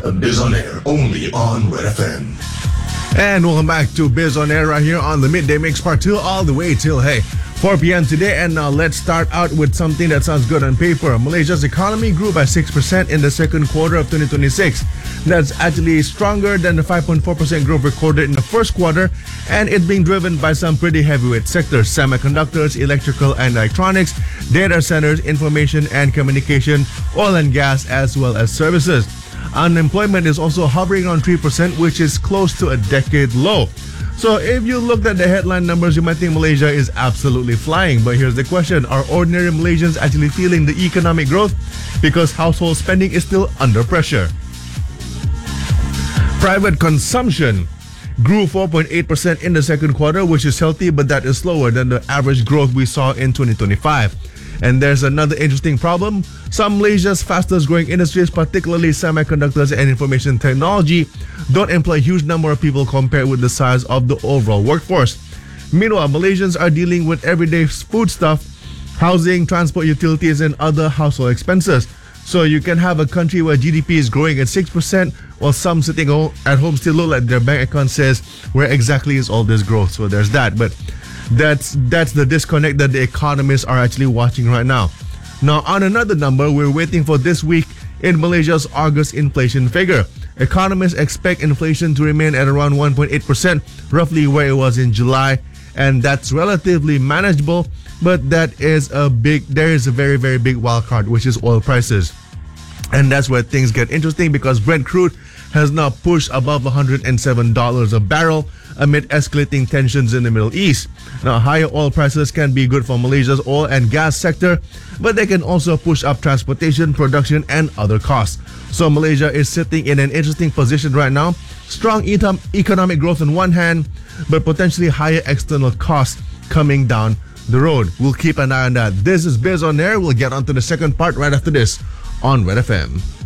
Biz on Air, only on Red FM. And welcome back to Biz on Air right here on the Midday Mix Part 2 all the way till, 4 p.m. today. And now let's start out with something that sounds good on paper. Malaysia's economy grew by 6% in the second quarter of 2026. That's actually stronger than the 5.4% growth recorded in the first quarter, and it's being driven by some pretty heavyweight sectors: semiconductors, electrical and electronics, data centers, information and communication, oil and gas, as well as services. Unemployment is also hovering around 3%, which is close to a decade low. So if you looked at the headline numbers, you might think Malaysia is absolutely flying. But here's the question: are ordinary Malaysians actually feeling the economic growth? Because household spending is still under pressure. Private consumption grew 4.8% in the second quarter, which is healthy, but that is slower than the average growth we saw in 2025. And there's another interesting problem. Some Malaysia's fastest growing industries, particularly semiconductors and information technology, don't employ a huge number of people compared with the size of the overall workforce. Meanwhile, Malaysians are dealing with everyday foodstuff, housing, transport, utilities, and other household expenses. So you can have a country where GDP is growing at 6%, while some sitting at home still look like their bank account says, where exactly is all this growth? So there's that. But that's the disconnect that the economists are actually watching right now. Now, on another number, we're waiting for this week in Malaysia's August inflation figure. Economists expect inflation to remain at around 1.8%, roughly where it was in July, and that's relatively manageable. But there is a very, very big wild card, which is oil prices. And that's where things get interesting, because Brent crude has now pushed above $107 a barrel amid escalating tensions in the Middle East. Now, higher oil prices can be good for Malaysia's oil and gas sector, but they can also push up transportation, production, and other costs. So Malaysia is sitting in an interesting position right now. Strong economic growth on one hand, but potentially higher external costs coming down the road. We'll keep an eye on that. This is Biz on Air. We'll get on to the second part right after this on Red FM.